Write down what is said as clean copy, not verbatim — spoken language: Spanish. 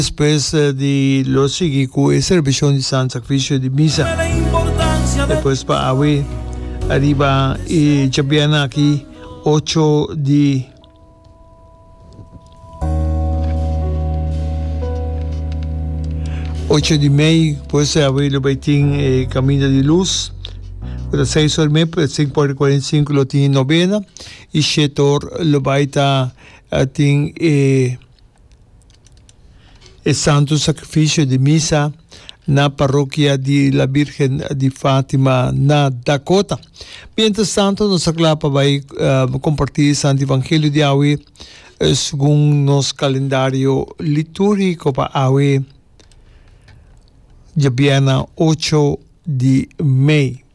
Después de lo sigue con el servicio de San Sacrificio de Misa. Después para hoy arriba y Chapiana aquí 8 de mayo, pues hoy lo tiene Camino de Luz. Para 6 del mes, 5:45 lo tiene novena. Y Shetor lo va a tiene el Santo Sacrificio de Misa na parroquia de la Virgen de Fátima na Dakota. Mientras tanto, nos aclapa va a compartir el Santo Evangelio de hoy según nos calendario litúrgico para hoy, ya 8 de mayo.